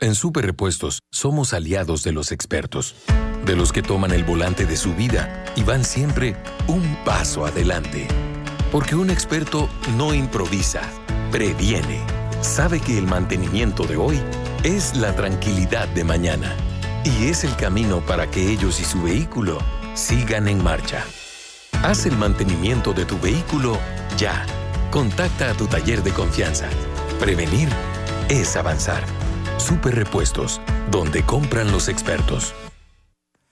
En Super Repuestos somos aliados de los expertos, de los que toman el volante de su vida y van siempre un paso adelante. Porque un experto no improvisa, previene. Sabe que el mantenimiento de hoy es la tranquilidad de mañana y es el camino para que ellos y su vehículo sigan en marcha. Haz el mantenimiento de tu vehículo ya. Contacta a tu taller de confianza. Prevenir es avanzar. Super Repuestos, donde compran los expertos.